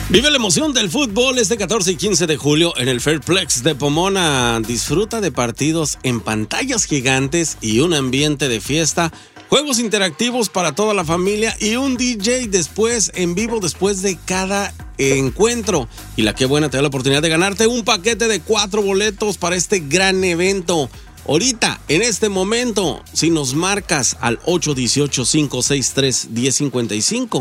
Vive la emoción del fútbol este 14 y 15 de julio en el Fairplex de Pomona. Disfruta de partidos en pantallas gigantes y un ambiente de fiesta, juegos interactivos para toda la familia y un DJ después en vivo después de cada encuentro. Y la que buena te da la oportunidad de ganarte un paquete de 4 boletos para este gran evento. Ahorita, en este momento, si nos marcas al 818-563-1055,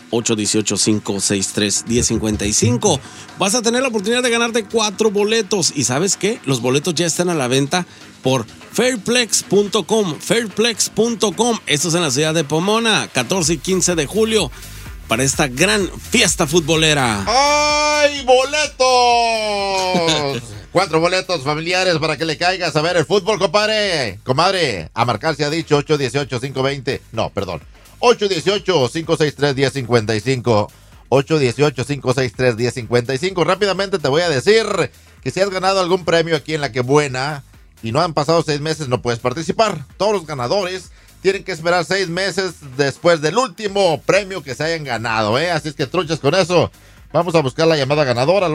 818-563-1055. Vas a tener la oportunidad de ganarte 4 boletos. ¿Y sabes qué? Los boletos ya están a la venta por fairplex.com. Fairplex.com. Esto es en la ciudad de Pomona, 14 y 15 de julio, para esta gran fiesta futbolera. ¡Ay, boletos! 4 boletos familiares para que le caigas a ver el fútbol, compadre. Comadre, a marcar se ha dicho 818-520. No, perdón. 818-563-1055. 818-563-1055. Rápidamente te voy a decir que si has ganado algún premio aquí en La Que Buena y no han pasado 6 meses, no puedes participar. Todos los ganadores tienen que esperar 6 meses después del último premio que se hayan ganado, ¿eh? Así es que truchas con eso. Vamos a buscar la llamada ganadora al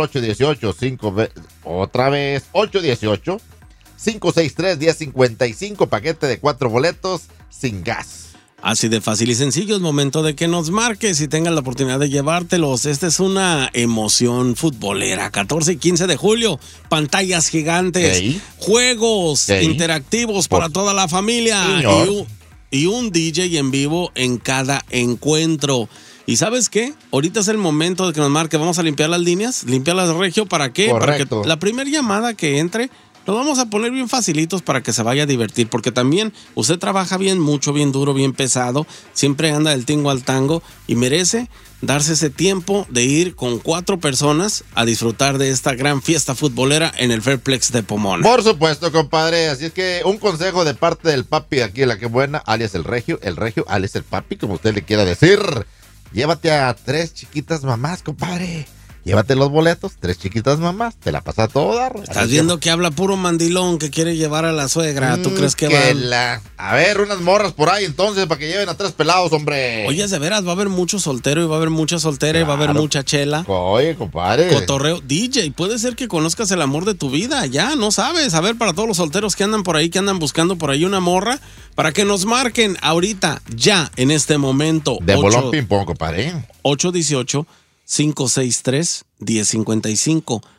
818-563-1055. Paquete de 4 boletos sin gas. Así de fácil y sencillo, es momento de que nos marques y tengas la oportunidad de llevártelos. Esta es una emoción futbolera. 14 y 15 de julio, pantallas gigantes, juegos interactivos para toda la familia y un DJ en vivo en cada encuentro. ¿Y sabes qué? Ahorita es el momento de que nos marque. Vamos a limpiar las líneas, limpiarlas regio. ¿Para qué? Correcto. Para que la primera llamada que entre lo vamos a poner bien facilitos para que se vaya a divertir, porque también usted trabaja bien mucho, bien duro, bien pesado, siempre anda del tingo al tango y merece darse ese tiempo de ir con 4 personas a disfrutar de esta gran fiesta futbolera en el Fairplex de Pomona. Por supuesto, compadre, así es que un consejo de parte del papi aquí en La Que Buena, alias el regio, alias el papi, como usted le quiera decir. Llévate a 3 chiquitas mamás, compadre. Llévate los boletos, 3 chiquitas mamás, te la pasa toda. Estás viendo que habla puro mandilón que quiere llevar a la suegra. ¿Tú crees que va? A ver, unas morras por ahí entonces para que lleven a 3 pelados, hombre. Oye, de veras, va a haber mucho soltero y va a haber mucha soltera, claro. Y va a haber mucha chela. Oye, compadre. Cotorreo. DJ, puede ser que conozcas el amor de tu vida, ya, no sabes. A ver, para todos los solteros que andan por ahí, que andan buscando por ahí una morra, para que nos marquen ahorita, ya, en este momento. De bolón ping-pong, compadre. 818-563-1055.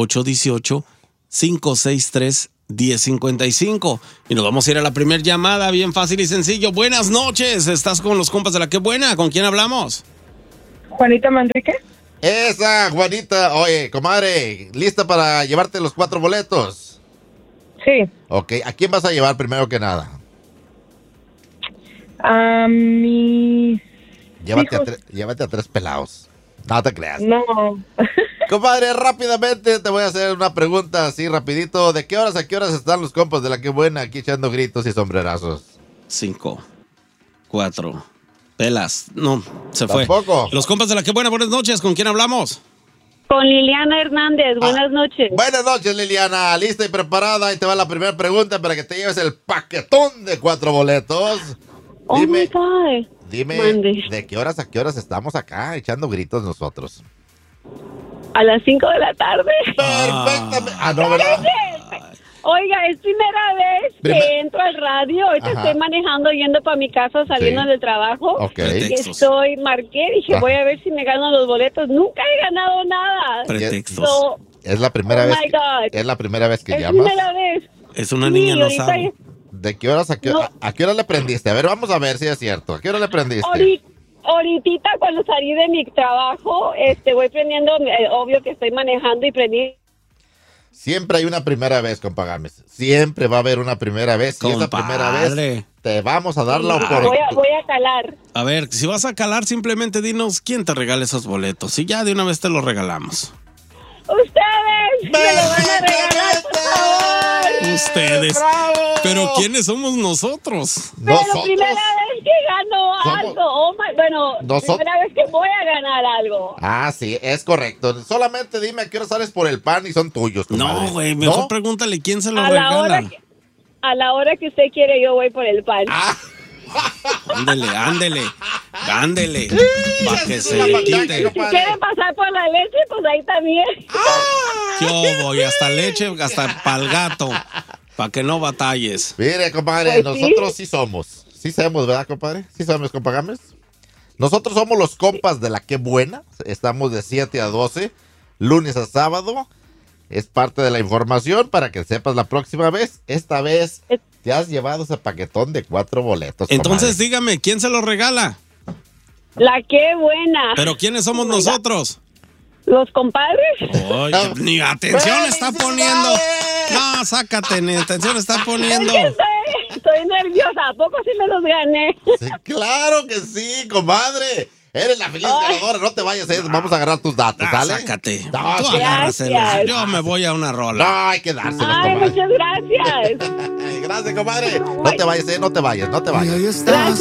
818-563-1055. Y nos vamos a ir a la primera llamada, bien fácil y sencillo. Buenas noches, estás con los compas de La Que Buena. ¿Con quién hablamos? Juanita Manrique. Esa, Juanita. Oye, comadre, ¿lista para llevarte los 4 boletos? Sí. Ok, ¿a quién vas a llevar primero que nada? A mis Llévate a 3 pelados. No te creas. No. Compadre, rápidamente te voy a hacer una pregunta así rapidito. ¿De qué horas a qué horas están los compas de La Que Buena aquí echando gritos y sombrerazos? 5, 4, pelas. No, se ¿Tampoco? fue. Los compas de La Que Buena, buenas noches. ¿Con quién hablamos? Con Liliana Hernández. Buenas noches. Buenas noches, Liliana. Lista y preparada. Ahí te va la primera pregunta para que te lleves el paquetón de 4 boletos. Oh my God. Dime, Mande. ¿de qué horas a qué horas estamos acá echando gritos nosotros? A las 5 de la tarde. Perfectamente. No, ¿verdad? Oiga, es primera vez que entro al radio. Ahorita estoy manejando, yendo para mi casa, saliendo del trabajo. Ok. Marqué, dije, voy a ver si me gano los boletos. Nunca he ganado nada. Pretextos. Es la primera vez. Es la primera vez que llamas. Es primera vez. Es una niña, no sabe. ¿De qué horas a qué hora le prendiste? A ver, vamos a ver si es cierto. ¿A qué hora le prendiste? Ahorita cuando salí de mi trabajo, voy prendiendo, obvio que estoy manejando y prendí. Siempre hay una primera vez, compa Gámez. Siempre va a haber una primera vez. Si es la primera vez, te vamos a dar la oportunidad. Voy a calar. A ver, si vas a calar, simplemente dinos quién te regala esos boletos. Y ya de una vez te los regalamos. ¡Ustedes! ¡Me lo van a regalar, por favor! Ustedes. ¡Bravo! Pero ¿quiénes somos nosotros? Pero primera vez que gano algo. Primera vez que voy a ganar algo. Ah, sí, es correcto. Solamente dime a qué hora sales por el pan y son tuyos, comadre. No, güey, mejor pregúntale quién se lo regala. A la hora que usted quiere, yo voy por el pan. Ándele. Para que se le quite. Si quieren pasar por la leche, pues ahí también. Yo voy hasta leche, hasta pa'l gato. Para que no batalles. Mire, compadre, Pues nosotros sí somos. Sí sabemos, ¿verdad, compadre? Sí sabemos, compa Gámez. Nosotros somos los compas de la Qué Buena. Estamos de 7 a 12, lunes a sábado. Es parte de la información para que sepas la próxima vez. Esta vez te has llevado ese paquetón de 4 boletos. Entonces, comadre. dígame, ¿quién se los regala? La Qué Buena. ¿Pero quiénes somos nosotros? ¿Los compadres? Oye, ni atención está poniendo. No, sácate, ni atención está poniendo. Es que estoy nerviosa. ¿A poco sí me los gané? Sí, claro que sí, comadre. Eres la feliz ganadora, no te vayas, vamos a agarrar tus datos, ¿sale? Sácate. No, Tú sí. agárraselos. Yo me voy a una rola. No, hay que dárselos, Ay, comadre. muchas gracias. Gracias, comadre. No te vayas, no te vayas. Y ahí estás.